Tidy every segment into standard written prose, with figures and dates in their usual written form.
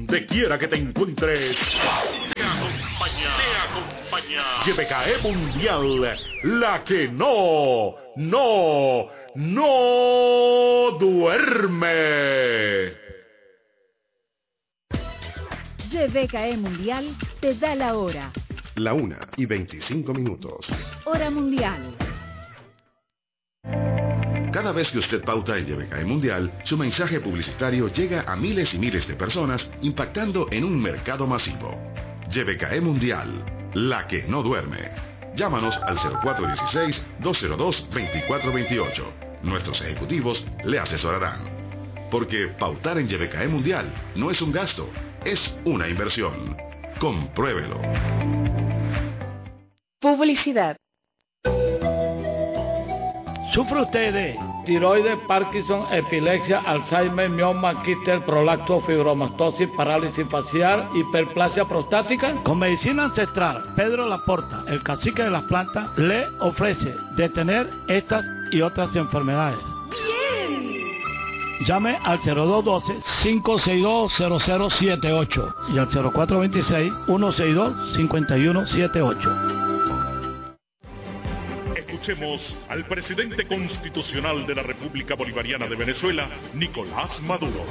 donde quiera que te encuentres. Te acompaña. YBKE Mundial, la que no duerme. YBKE Mundial te da la hora. La 1:25. Hora mundial. Cada vez que usted pauta en YBKE Mundial, su mensaje publicitario llega a miles y miles de personas, impactando en un mercado masivo. YBKE Mundial, la que no duerme. Llámanos al 0416-202-2428. Nuestros ejecutivos le asesorarán. Porque pautar en YBKE Mundial no es un gasto, es una inversión. Compruébelo. Publicidad. ¿Sufre usted de tiroides, Parkinson, epilepsia, Alzheimer, mioma, quistes, prolapso, fibromastosis, parálisis facial, hiperplasia prostática? Con medicina ancestral, Pedro Laporta, el cacique de las plantas, le ofrece detener estas y otras enfermedades. ¡Bien! Llame al 0212-562-0078 y al 0426-162-5178. Escuchemos al presidente constitucional de la República Bolivariana de Venezuela, Nicolás Maduro.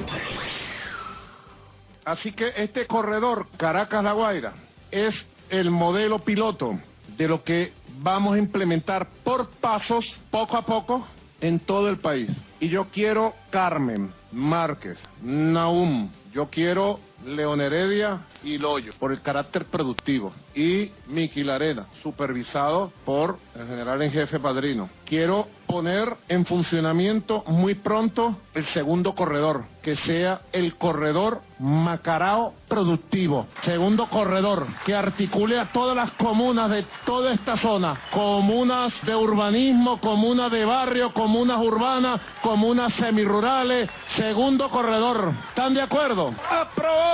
Así que este corredor Caracas-La Guaira es el modelo piloto de lo que vamos a implementar por pasos, poco a poco, en todo el país. Y yo quiero Carmen, Márquez, Nahum, yo quiero León Heredia y Loyo, por el carácter productivo. Y Miki Larena, supervisado por el general en jefe Padrino. Quiero poner en funcionamiento muy pronto el segundo corredor, que sea el corredor Macarao productivo. Segundo corredor, que articule a todas las comunas de toda esta zona. Comunas de urbanismo, comunas de barrio, comunas urbanas, comunas semirurales. Segundo corredor. ¿Están de acuerdo? ¡Aprobado!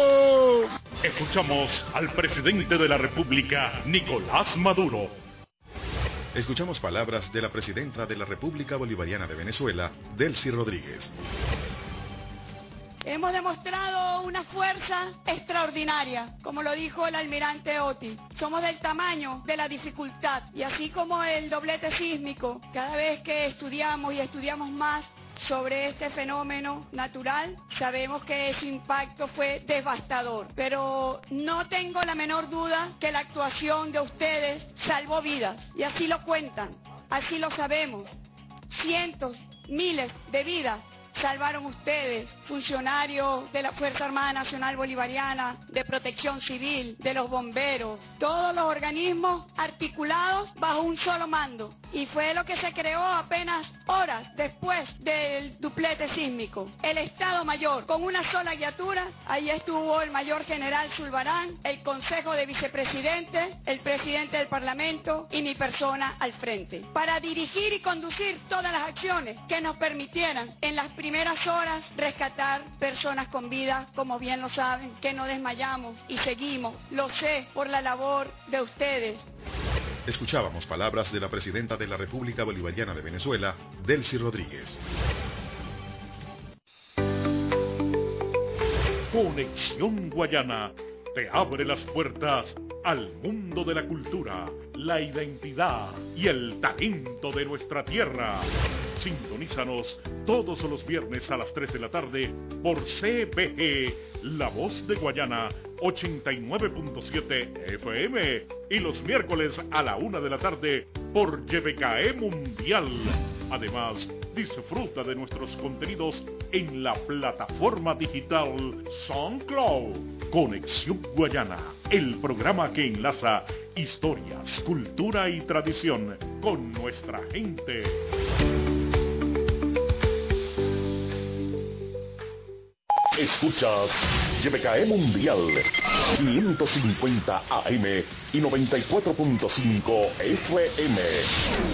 Escuchamos al presidente de la República, Nicolás Maduro. Escuchamos palabras de la presidenta de la República Bolivariana de Venezuela, Delcy Rodríguez. Hemos demostrado una fuerza extraordinaria, como lo dijo el almirante Otis. Somos del tamaño de la dificultad, y así como el doblete sísmico, cada vez que estudiamos y estudiamos más sobre este fenómeno natural, sabemos que su impacto fue devastador. Pero no tengo la menor duda que la actuación de ustedes salvó vidas, y así lo cuentan, así lo sabemos. Cientos, miles de vidas salvaron ustedes, funcionarios de la Fuerza Armada Nacional Bolivariana, de Protección Civil, de los bomberos, todos los organismos articulados bajo un solo mando. Y fue lo que se creó apenas horas después del duplete sísmico. El Estado Mayor, con una sola guiatura, ahí estuvo el Mayor General Zulbarán, el Consejo de Vicepresidentes, el Presidente del Parlamento y mi persona al frente, para dirigir y conducir todas las acciones que nos permitieran en las primeras horas rescatar personas con vida, como bien lo saben, que no desmayamos y seguimos, lo sé, por la labor de ustedes. Escuchábamos palabras de la presidenta de la República Bolivariana de Venezuela, Delcy Rodríguez. Conexión Guayana te abre las puertas al mundo de la cultura, la identidad y el talento de nuestra tierra. Sintonízanos todos los viernes a las 3 de la tarde por CBG, La Voz de Guayana, 89.7 FM, y los miércoles a la 1 de la tarde por YBKE Mundial. Además, disfruta de nuestros contenidos en la plataforma digital SoundCloud. Conexión Guayana, el programa que enlaza historias, cultura y tradición con nuestra gente. Escuchas YBKE Mundial 550 AM y 94.5 FM.